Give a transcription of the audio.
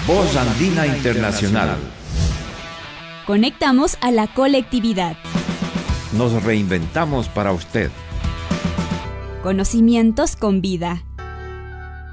Voz Andina Internacional. Conectamos a la colectividad. Nos reinventamos para usted. Conocimientos con vida.